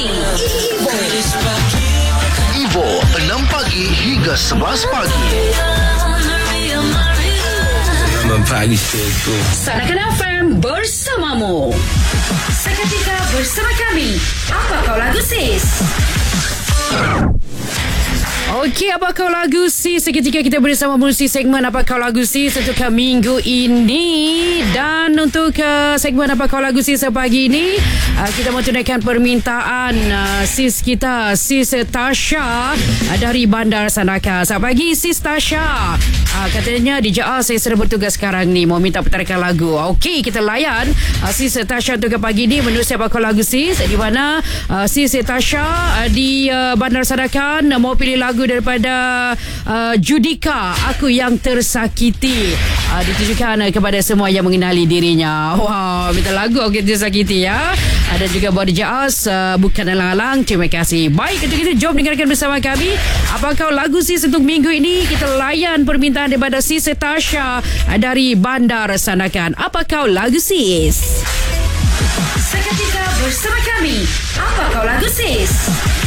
Suci Ivo 6 pagi hingga 11 pagi. Selamat pagi cikgu. Sarakan FM bersamamu. Seketika bersama kami. Apa kau lagu sis? Okey, apa kau lagu sis? Seketika kita bersama mengisi segmen Apa Kau Lagu Sis untuk minggu ini. Dan untuk segmen Apa Kau Lagu Sis pagi ini, kita mau tunaikan permintaan sis kita, Sis Tasha dari Bandar Sandakan. Selamat pagi Sis Tasha. Katanya di JA saya sedang bertugas sekarang ni, mau minta puterakan lagu. Okey, kita layan Sis Tasha untuk pagi ni menerusi Apa Kau Lagu Sis, di mana Sis Tasha di Bandar Sandakan mau pilih lagu daripada Judika, Aku Yang Tersakiti, ditujukan kepada semua yang mengenali dirinya. Wow, minta lagu Aku Yang Tersakiti ya. Ada juga Body Jazz, Bukan Alang-alang. Terima kasih. Baik, untuk kita jom dengarkan bersama kami Apa Kau Lagu Sis untuk minggu ini. Kita layan permintaan daripada Sis Tasha dari Bandar Sandakan. Apa Kau Lagu Sis? Seketika bersama kami. Apa Kau Lagu Sis?